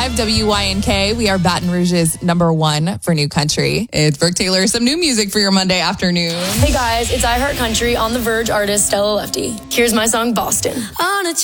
101.5 WYNK. We are Baton Rouge's #1 for new country. It's Brooke Taylor. Some new music for your Monday afternoon. Hey guys, it's iHeart Country on The Verge artist Stella Lefty. Here's my song, Boston. On a